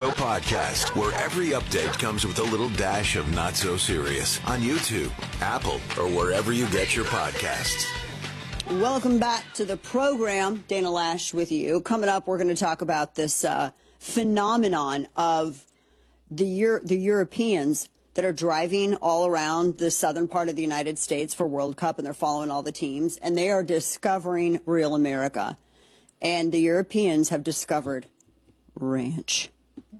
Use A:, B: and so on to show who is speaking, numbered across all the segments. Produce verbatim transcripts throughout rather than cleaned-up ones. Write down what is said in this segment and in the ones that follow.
A: podcast, where every update comes with a little dash of not so serious on YouTube, Apple, or wherever you get your podcasts.
B: Welcome back to the program. Dana Loesch with you. Coming up, we're going to talk about this uh, phenomenon of the Euro- the Europeans that are driving all around the southern part of the United States for World Cup, and they're following all the teams, and they are discovering real America. And the Europeans have discovered ranch.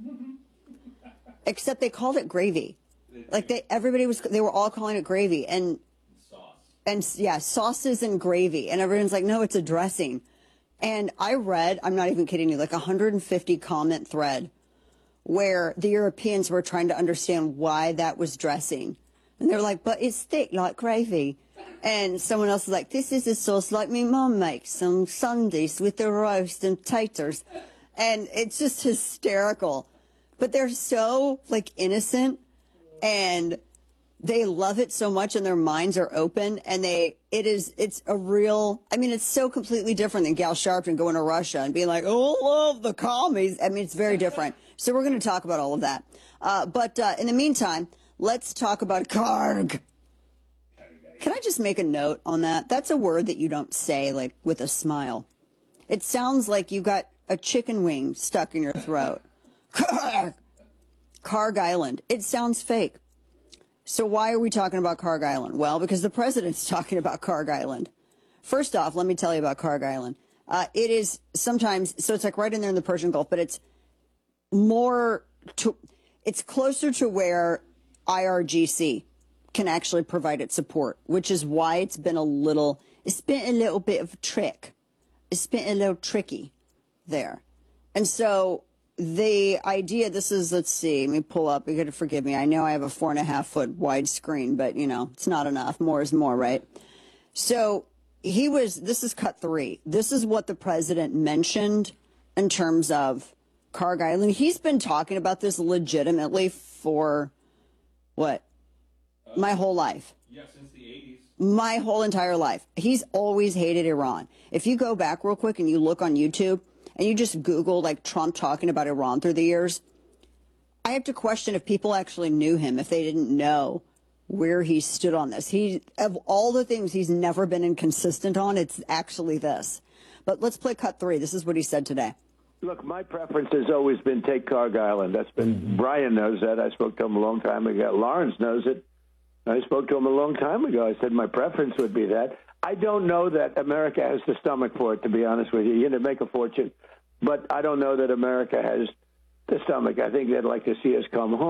B: Except they called it gravy. Like they, everybody was, they were all calling it gravy. And
C: sauce.
B: And yeah, sauces and gravy. And everyone's like, no, it's a dressing. And I read, I'm not even kidding you, like a one hundred fifty comment thread where the Europeans were trying to understand why that was dressing. And they're like, but it's thick like gravy. And someone else is like, this is a sauce like me mum makes on Sundays with the roast and taters. And it's just hysterical. But they're so like innocent, and they love it so much, and their minds are open, and they, it is, it's a real, I mean, it's so completely different than Gal Sharpton going to Russia and being like, oh, love the commies. I mean, it's very different. So we're going to talk about all of that. Uh, but uh, in the meantime, let's talk about Karg. Can I just make a note on that? That's a word that you don't say like with a smile. It sounds like you got a chicken wing stuck in your throat. Karg. Karg Island. It sounds fake. So why are we talking about Karg Island? Well, because the president's talking about Karg Island. First off, let me tell you about Karg Island. Uh, it is sometimes, so it's like right in there in the Persian Gulf, but it's more, to, it's closer to where I R G C can actually provide its support, which is why it's been a little, it's been a little bit of a trick. It's been a little tricky there. And so the idea, this is, let's see, let me pull up. You got to forgive me. I know I have a four and a half foot wide screen, but you know, it's not enough. More is more, right? So he was, this is cut three. This is what the president mentioned in terms of Karg Island. He's been talking about this legitimately for what? Uh, My whole life.
C: Yeah, since the eighties.
B: My whole entire life. He's always hated Iran. If you go back real quick and you look on YouTube, and you just Google like Trump talking about Iran through the years, I have to question if people actually knew him, if they didn't know where he stood on this. He, of all the things he's never been inconsistent on, it's actually this. But let's play cut three. This is what he said today.
D: Look, my preference has always been take Karg Island. That's been, mm-hmm. Brian knows that. I spoke to him a long time ago. Lawrence knows it. I spoke to him a long time ago. I said my preference would be that. I don't know that America has the stomach for it, to be honest with you. You're going to make a fortune. But I don't know that America has the stomach. I think they'd like to see us come home.